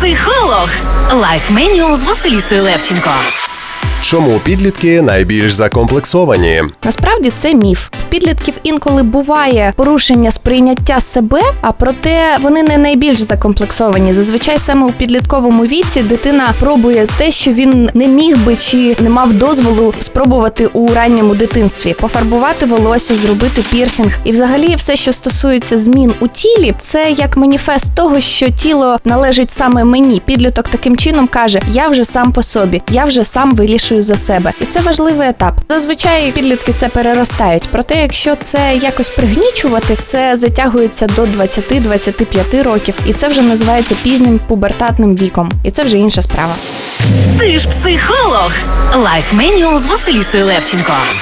психолог. Лайф Менюал з Василісою Левченко. Чому підлітки найбільш закомплексовані? Насправді це міф. В підлітків інколи буває порушення сприйняття себе, а проте вони не найбільш закомплексовані. Зазвичай саме у підлітковому віці дитина пробує те, що він не міг би чи не мав дозволу спробувати у ранньому дитинстві. Пофарбувати волосся, зробити пірсинг. І взагалі все, що стосується змін у тілі, це як маніфест того, що тіло належить саме мені. Підліток таким чином каже: я вже сам по собі, я вже сам вирішую за себе. І це важливий етап. Зазвичай підлітки це переростають. Проте, якщо це якось пригнічувати, це затягується до 20-25 років. І це вже називається пізнім пубертатним віком. І це вже інша справа. Ти ж психолог. Лайф Менюал з Василісою Левченко.